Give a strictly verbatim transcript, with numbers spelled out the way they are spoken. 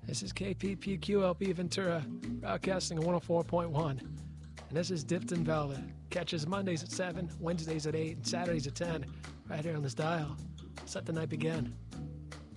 This is K P P Q L P Ventura, broadcasting at one oh four point one. And this is Dipped in Velvet. Catch us Mondays at seven, Wednesdays at eight, and Saturdays at ten, right here on this dial. Let's let the night begin.